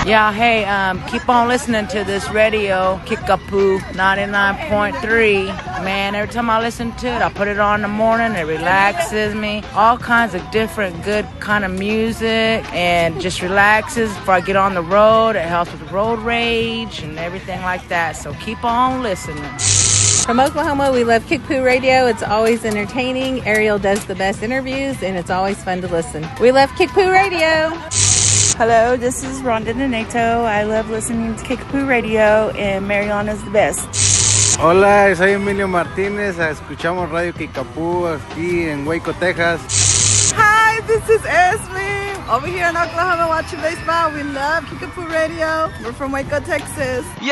Yeah, hey, keep on listening to this radio, Kickapoo 99.3. Man, every time I listen to it, I put it on in the morning. It relaxes me. All kinds of different good kind of music and just relaxes before I get on the road. It helps with road rage and everything like that. So keep on listening. From Oklahoma, we love Kickapoo Radio. It's always entertaining. Ariel does the best interviews, and it's always fun to listen. We love Kickapoo Radio. Hello, this is Rhonda Donato. I love listening to Kickapoo Radio, and Mariana is the best. Hola, soy Emilio Martínez. Escuchamos Radio Kickapoo aquí en Waco, Texas. Hi, this is Esme. Over here in Oklahoma watching baseball. We love Kickapoo Radio. We're from Waco, Texas.